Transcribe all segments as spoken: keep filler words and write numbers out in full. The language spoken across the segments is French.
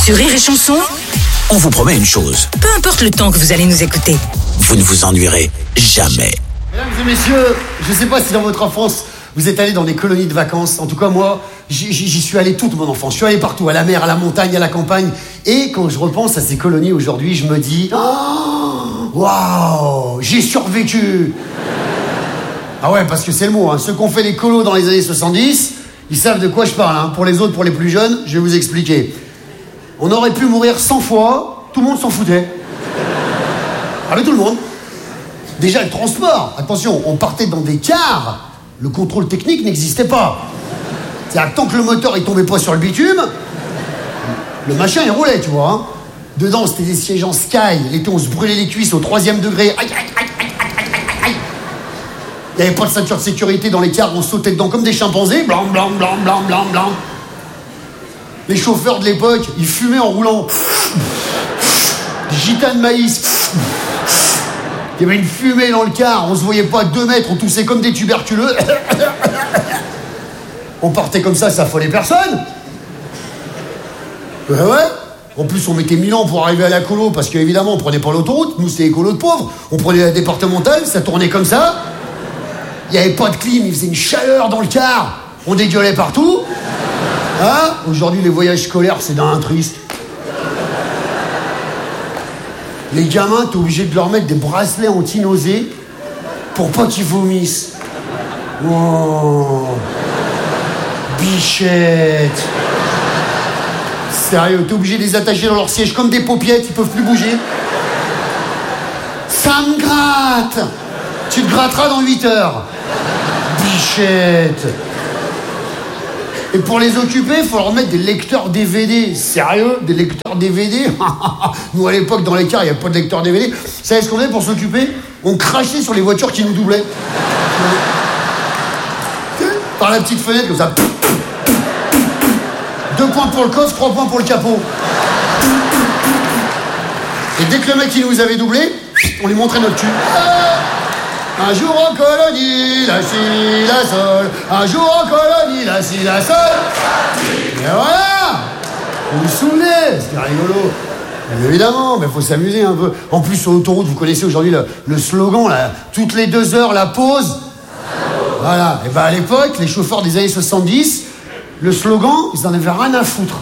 Sur Rire et Chanson, on vous promet une chose. Peu importe le temps que vous allez nous écouter, vous ne vous ennuierez jamais. Mesdames et messieurs, je ne sais pas si dans votre enfance, vous êtes allés dans des colonies de vacances. En tout cas, moi, j'y, j'y suis allé toute mon enfance. Je suis allé partout, à la mer, à la montagne, à la campagne. Et quand je repense à ces colonies aujourd'hui, je me dis... Oh, waouh, j'ai survécu. Ah ouais, parce que c'est le mot. Hein. Ceux qui ont fait les colos dans les années soixante-dix, ils savent de quoi je parle. Hein. Pour les autres, pour les plus jeunes, je vais vous expliquer. On aurait pu mourir cent fois, tout le monde s'en foutait. Ah mais tout le monde. Déjà, le transport. Attention, on partait dans des cars. Le contrôle technique n'existait pas. C'est-à-dire que tant que le moteur il tombait pas sur le bitume, le machin il roulait, tu vois. Hein. Dedans, c'était des sièges en Sky. L'été, on se brûlait les cuisses au troisième degré. Aïe, aïe, aïe, aïe, aïe, aïe, aïe. Il n'y avait pas de ceinture de sécurité dans les cars. On sautait dedans comme des chimpanzés. Blanc, blanc, blanc, blanc, blanc, blanc. Les chauffeurs de l'époque, ils fumaient en roulant. Des gitanes de maïs. Il y avait une fumée dans le car, on se voyait pas à deux mètres, on toussait comme des tuberculeux. On partait comme ça, ça affolait personne. Ouais, ouais. En plus, on mettait mille ans pour arriver à la colo, parce qu'évidemment, on prenait pas l'autoroute. Nous, c'était les colos de pauvres. On prenait la départementale, ça tournait comme ça. Il y avait pas de clim, il faisait une chaleur dans le car. On dégueulait partout. Hein? Aujourd'hui, les voyages scolaires, c'est d'un triste. Les gamins, t'es obligé de leur mettre des bracelets anti-nausées pour pas qu'ils vomissent. Oh, bichette. Sérieux, t'es obligé de les attacher dans leur siège comme des paupiettes, ils peuvent plus bouger. Ça me gratte. Tu te gratteras dans huit heures. Bichette. Et pour les occuper, il faut leur mettre des lecteurs D V D. Sérieux? Des lecteurs D V D? Nous, à l'époque, dans les cars, il n'y avait pas de lecteur D V D. Vous savez ce qu'on faisait pour s'occuper? On crachait sur les voitures qui nous doublaient. Par la petite fenêtre, comme ça. Deux points pour le coffre, trois points pour le capot. Et dès que le mec, il nous avait doublé, on lui montrait notre cul. Un jour en colonie, la si, la sol. Un jour en colonie, la si, la sol. Et voilà. Vous vous souvenez? C'était rigolo. Mais évidemment, mais faut s'amuser un peu. En plus, sur l'autoroute, vous connaissez aujourd'hui le, le slogan, là. Toutes les deux heures, la pause. Voilà. Et ben à l'époque, les chauffeurs des années soixante-dix, le slogan, ils en avaient rien à foutre.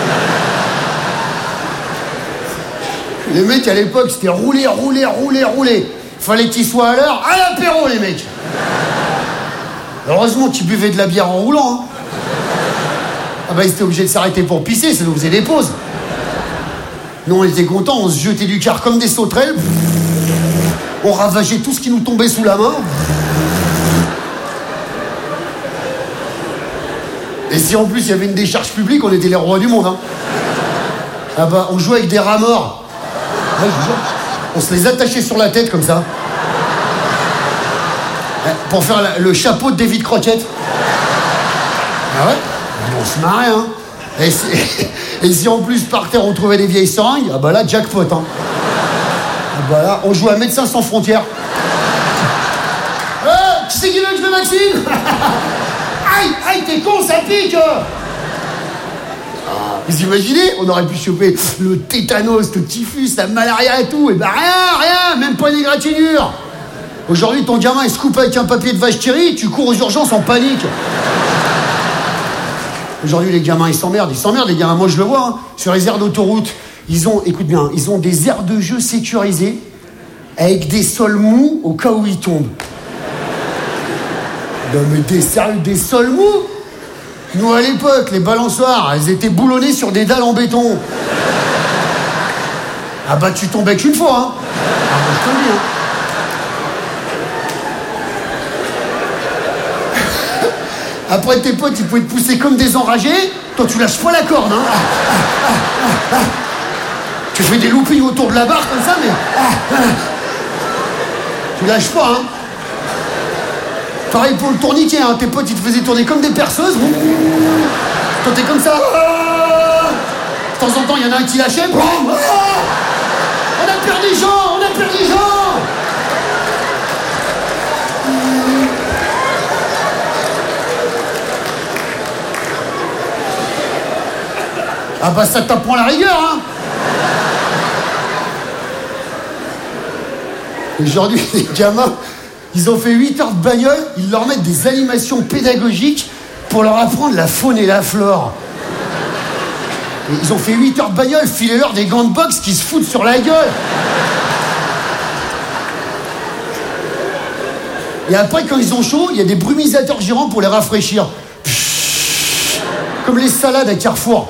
Les mecs, à l'époque, c'était rouler, rouler, rouler, rouler. Fallait qu'ils soient à l'heure, à l'apéro, les mecs. Heureusement qu'ils buvaient de la bière en roulant. Hein. Ah bah ils étaient obligés de s'arrêter pour pisser, ça nous faisait des pauses. Nous on était contents, on se jetait du car comme des sauterelles. On ravageait tout ce qui nous tombait sous la main. Et si en plus il y avait une décharge publique, on était les rois du monde. Hein. Ah bah on jouait avec des rats morts. Ouais, je vous jure. On se les attachait sur la tête comme ça. Pour faire la, le chapeau de David Crockett. Ah ouais? On se marrait, hein. Et si, et si en plus par terre on trouvait des vieilles seringues, ah bah là, jackpot, hein. Ah bah là, on jouait à Médecins sans frontières. Euh, qui c'est qui veut que je me vaccine? Aïe, aïe, t'es con, ça pique! Vous imaginez? On aurait pu choper le tétanos, le typhus, la malaria et tout. Et ben rien, rien, même pas une égratignure. Aujourd'hui, ton gamin, il se coupe avec un papier de vache qui rit, tu cours aux urgences en panique. Aujourd'hui, les gamins, ils s'emmerdent. Ils s'emmerdent, les gamins. Moi, je le vois, hein. Sur les aires d'autoroute, ils ont, écoute bien, ils ont des aires de jeu sécurisées avec des sols mous au cas où ils tombent. Non, mais des sérieux, des sols mous? Nous, à l'époque, les balançoires, elles étaient boulonnées sur des dalles en béton. Ah bah, tu tombais qu'une fois, hein. Ah bah, je te le dis, hein. Après, tes potes, ils pouvaient te pousser comme des enragés. Toi, tu lâches pas la corde, hein. Ah, ah, ah, ah. Tu fais des loopings autour de la barre comme ça, mais... Ah, ah. Tu lâches pas, hein. Pareil pour le tourniquet, hein. Tes potes, ils te faisaient tourner comme des perceuses. Toi, t'es comme ça. De temps en temps, il y en a un qui lâchait. On a perdu des gens, on a perdu des gens. Ah bah ça t'apprend la rigueur, hein. Aujourd'hui, les gamins, ils ont fait huit heures de bagnole, ils leur mettent des animations pédagogiques pour leur apprendre la faune et la flore. Et ils ont fait huit heures de bagnole, filez-leur des gants de boxe qui se foutent sur la gueule. Et après, quand ils ont chaud, il y a des brumisateurs gérants pour les rafraîchir. Pfff, comme les salades à Carrefour.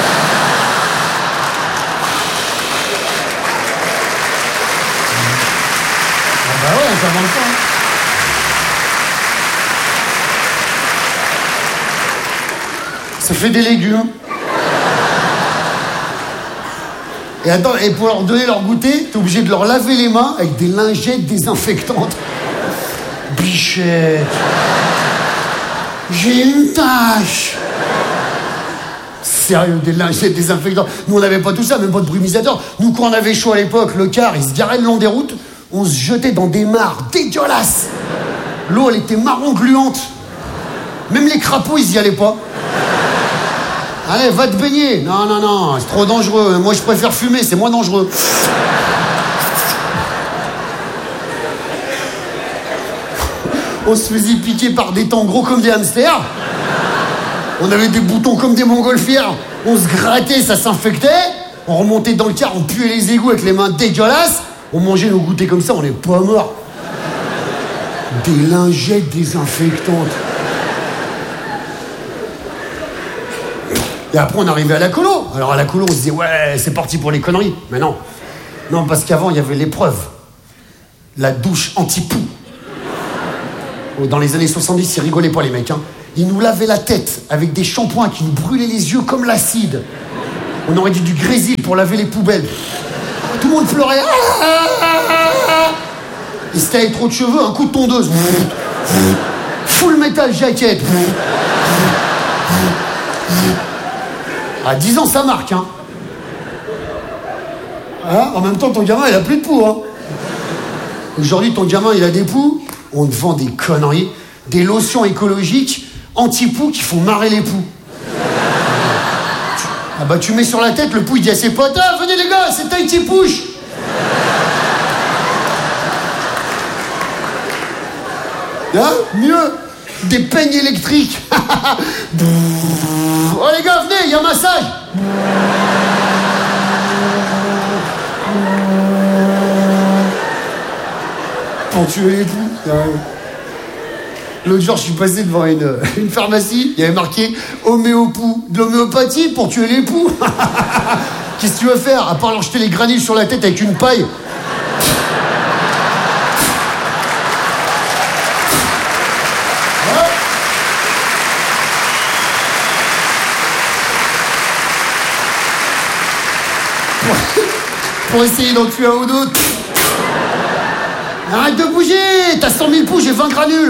Ah bah ouais, ça vend pas. Ça fait des légumes. Et attends, et pour leur donner leur goûter, t'es obligé de leur laver les mains avec des lingettes désinfectantes. Bichette, j'ai une tache. Sérieux, des lingettes désinfectantes. Nous, on n'avait pas tout ça, même pas de brumisateur. Nous, quand on avait chaud à l'époque, le car, il se garait le long des routes, on se jetait dans des mares dégueulasses. L'eau, elle était marron gluante. Même les crapauds, ils y allaient pas. Allez, va te baigner. Non, non, non, c'est trop dangereux. Moi, je préfère fumer, c'est moins dangereux. On se faisait piquer par des temps gros comme des hamsters. On avait des boutons comme des montgolfières. On se grattait, ça s'infectait. On remontait dans le car, on puait les égouts avec les mains dégueulasses. On mangeait nos goûters comme ça, on n'est pas morts. Des lingettes désinfectantes. Et après, on arrivait à la colo. Alors, à la colo, on se disait, ouais, c'est parti pour les conneries. Mais non. Non, parce qu'avant, il y avait l'épreuve. La douche anti-poux. Dans les années soixante-dix, ils rigolaient pas, les mecs. Hein. Ils nous lavaient la tête avec des shampoings qui nous brûlaient les yeux comme l'acide. On aurait dit du grésil pour laver les poubelles. Tout le monde pleurait. Et si t'avais trop de cheveux, un coup de tondeuse. Full metal jacket. À dix ans, ça marque. Hein. Hein, en même temps, ton gamin, il a plus de poux. Hein. Aujourd'hui, ton gamin, il a des poux. On te vend des conneries, des lotions écologiques anti-poux qui font marrer les poux. Ah bah tu mets sur la tête, le poux il dit à ses potes, ah venez les gars, c'est Tahiti Push. Hein, mieux, des peignes électriques. Oh les gars, venez, il y a un massage. Pour tuer les poux. L'autre jour, je suis passé devant une, une pharmacie, il y avait marqué homéopou, de l'homéopathie pour tuer les poux. Qu'est-ce que tu veux faire, à part leur jeter les granules sur la tête avec une paille? Ouais. Pour, pour essayer d'en tuer un ou d'autres. Arrête de bouger, t'as cent mille poux, j'ai vingt granules.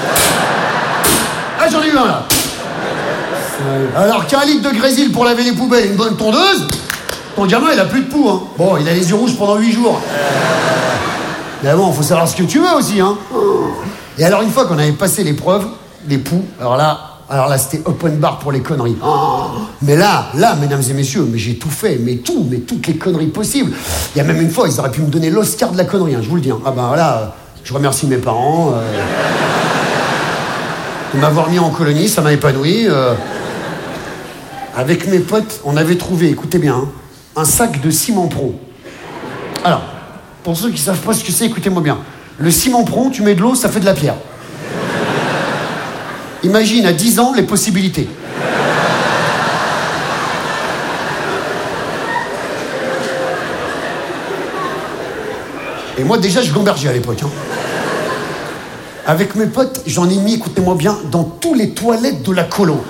Ah, j'en ai eu un, là. Alors qu'un litre de grésil pour laver les poubelles et une bonne tondeuse, ton gamin, il a plus de poux, hein. Bon, il a les yeux rouges pendant huit jours. Mais bon, faut savoir ce que tu veux aussi, hein. Et alors, une fois qu'on avait passé l'épreuve, les poux, alors là, alors là, c'était open bar pour les conneries. Oh, mais là, là, mesdames et messieurs, mais j'ai tout fait, mais tout, mais toutes les conneries possibles. Il y a même une fois, ils auraient pu me donner l'Oscar de la connerie, hein, je vous le dis. Hein. Ah ben voilà, je remercie mes parents. Euh, de m'avoir mis en colonie, ça m'a épanoui. Euh, avec mes potes, on avait trouvé, écoutez bien, hein, un sac de ciment pro. Alors, pour ceux qui savent pas ce que c'est, écoutez-moi bien. Le ciment pro, tu mets de l'eau, ça fait de la pierre. Imagine à dix ans les possibilités. Et moi déjà je gambergeais à l'époque. Hein. Avec mes potes, j'en ai mis, écoutez-moi bien, dans tous les toilettes de la colo.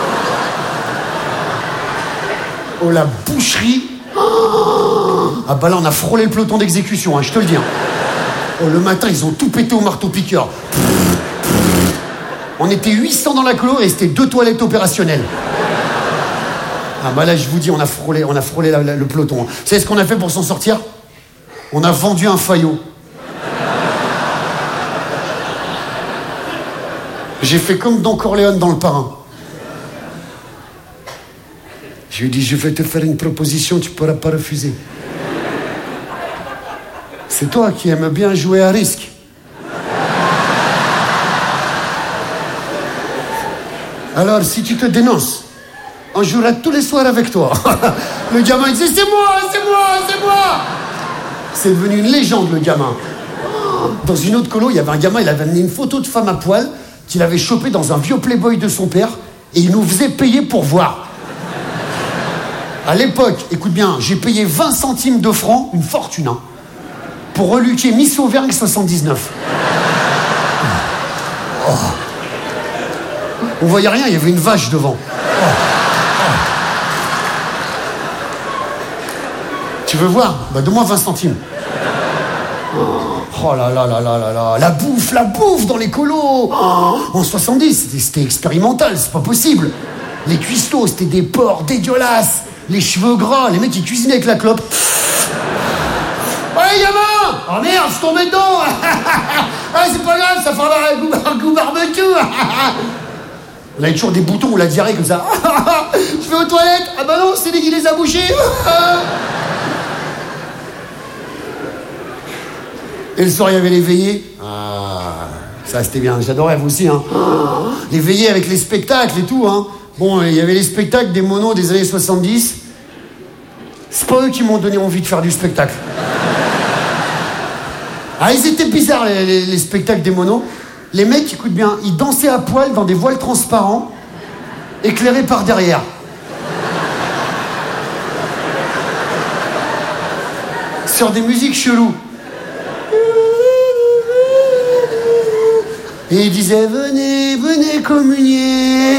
Oh la boucherie. Ah bah là on a frôlé le peloton d'exécution, hein, je te le dis. Hein. Oh le matin ils ont tout pété au marteau-piqueur. On était huit cents dans la colo et c'était deux toilettes opérationnelles. Ah bah là, je vous dis, on a frôlé, on a frôlé la, la, le peloton. Vous savez ce qu'on a fait pour s'en sortir? On a vendu un faillot. J'ai fait comme Don Corleone dans Le Parrain. Je Je lui ai dit, je vais te faire une proposition, tu pourras pas refuser. C'est toi qui aimes bien jouer à risque. Alors, si tu te dénonces, on jouera tous les soirs avec toi. Le gamin, il disait, c'est moi, c'est moi, c'est moi. C'est devenu une légende, le gamin. Dans une autre colo, il y avait un gamin, il avait amené une photo de femme à poil qu'il avait chopée dans un vieux Playboy de son père et il nous faisait payer pour voir. À l'époque, écoute bien, j'ai payé vingt centimes de francs, une fortune, hein, pour reluquer Miss Auvergne soixante-dix-neuf. Oh. On voyait rien, il y avait une vache devant. Oh. Oh. Tu veux voir? Bah, donne-moi vingt centimes. Oh là là là là là là, la bouffe, la bouffe dans les colos. Oh. En soixante-dix, c'était, c'était expérimental, c'est pas possible. Les cuistots, c'était des porcs dégueulasses. Les cheveux gras, les mecs qui cuisinaient avec la clope. Ouais, gamin! Oh merde, je suis tombé dedans. Ah, c'est pas grave, ça fera un goût, un goût barbecue. On avait toujours des boutons ou la diarrhée comme ça. Je vais aux toilettes. Ah bah non, c'est lui qui les a bouchés. Et le soir, il y avait les veillées. Ah, ça, c'était bien. J'adorais, vous aussi, hein. Les veillées avec les spectacles et tout, hein. Bon, il y avait les spectacles des monos des années soixante-dix. C'est pas eux qui m'ont donné envie de faire du spectacle. Ah, ils étaient bizarres, les, les, les spectacles des monos. Les mecs, écoute bien, ils dansaient à poil dans des voiles transparents, éclairés par derrière. Sur des musiques cheloues. Et ils disaient, venez, venez communier.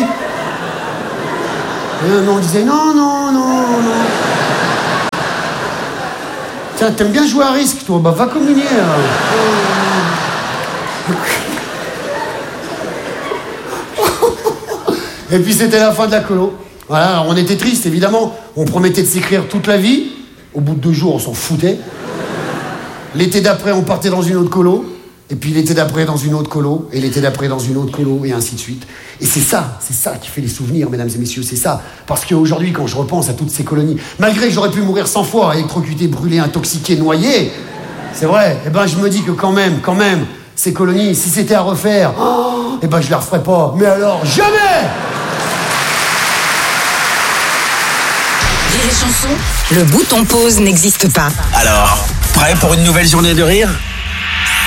Et on disait, non, non, non, non. Tiens, t'aimes bien jouer à risque, toi? Bah, va communier. Et puis, c'était la fin de la colo. Voilà, alors on était tristes, évidemment. On promettait de s'écrire toute la vie. Au bout de deux jours, on s'en foutait. L'été d'après, on partait dans une autre colo. Et puis l'été d'après dans une autre colo, et l'été d'après dans une autre colo, et ainsi de suite. Et c'est ça, c'est ça qui fait les souvenirs, mesdames et messieurs, c'est ça. Parce qu'aujourd'hui, quand je repense à toutes ces colonies, malgré que j'aurais pu mourir cent fois, électrocuté, brûlé, intoxiqué, noyé, c'est vrai, eh ben je me dis que quand même, quand même, ces colonies, si c'était à refaire, oh, eh ben je les referais pas. Mais alors, jamais! Rire et Chanson, le bouton pause n'existe pas. Alors, prêt pour une nouvelle journée de rire ?